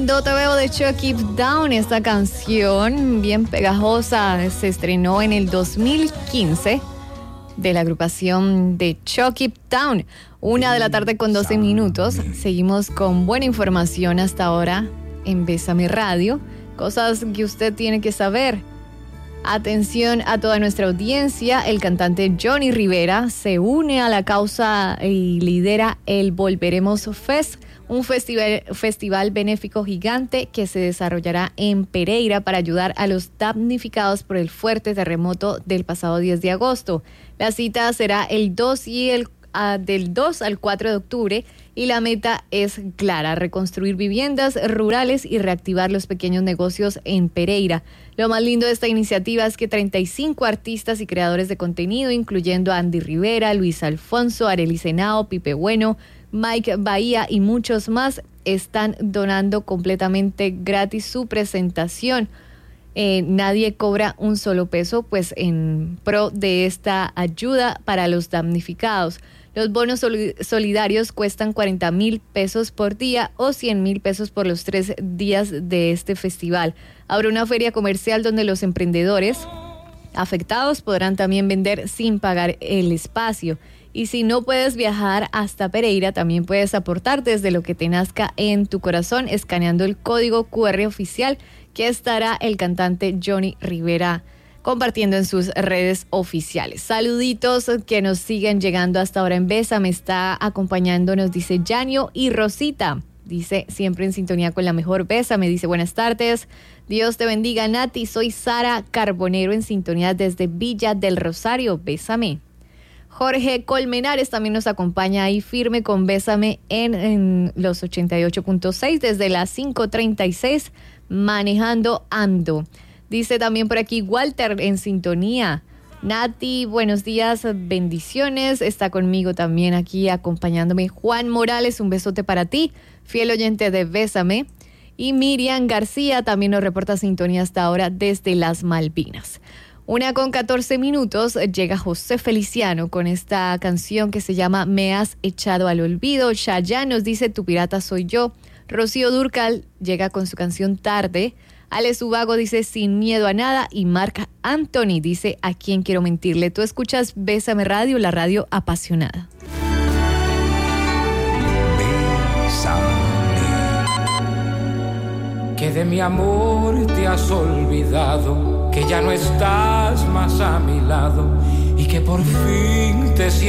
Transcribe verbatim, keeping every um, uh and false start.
Cuando te veo de Chuck It Down, esta canción bien pegajosa se estrenó en el dos mil quince de la agrupación de Chuck It Down. Una de la tarde con doce minutos. Seguimos con buena información hasta ahora en Bésame Radio. Cosas que usted tiene que saber. Atención a toda nuestra audiencia. El cantante Johnny Rivera se une a la causa y lidera el Volveremos Fest, un festival, festival benéfico gigante que se desarrollará en Pereira para ayudar a los damnificados por el fuerte terremoto del pasado diez de agosto. La cita será el dos y el uh, del dos al cuatro de octubre y la meta es clara: reconstruir viviendas rurales y reactivar los pequeños negocios en Pereira. Lo más lindo de esta iniciativa es que treinta y cinco artistas y creadores de contenido, incluyendo a Andy Rivera, Luis Alfonso, Arely Senao, Pipe Bueno, Mike Bahía y muchos más, están donando completamente gratis su presentación. Eh, nadie cobra un solo peso, pues en pro de esta ayuda para los damnificados. Los bonos solidarios cuestan cuarenta mil pesos por día o cien mil pesos por los tres días de este festival. Habrá una feria comercial donde los emprendedores afectados podrán también vender sin pagar el espacio. Y si no puedes viajar hasta Pereira, también puedes aportar desde lo que te nazca en tu corazón, escaneando el código cu erre oficial que estará el cantante Johnny Rivera compartiendo en sus redes oficiales. Saluditos que nos siguen llegando hasta ahora en Bésame. Está acompañándonos, dice Yanio y Rosita. Dice, siempre en sintonía con la mejor Bésame. Dice, buenas tardes. Dios te bendiga, Nati. Soy Sara Carbonero en sintonía desde Villa del Rosario. Bésame. Jorge Colmenares también nos acompaña ahí firme con Bésame en, en los ochenta y ocho punto seis desde las cinco treinta y seis, manejando ando. Dice también por aquí Walter en sintonía. Nati, buenos días, bendiciones. Está conmigo también aquí acompañándome Juan Morales, un besote para ti, fiel oyente de Bésame. Y Miriam García también nos reporta sintonía hasta ahora desde las Malvinas. Una con catorce minutos, llega José Feliciano con esta canción que se llama Me has echado al olvido. Chayanne nos dice Tu pirata soy yo. Rocío Dúrcal llega con su canción Tarde. Alex Ubago dice Sin miedo a nada. Y Marc Anthony dice ¿A quién quiero mentirle? Tú escuchas Bésame Radio, la radio apasionada. Bésame. Que de mi amor te has olvidado, que ya no estás más a mi lado y que por fin te siento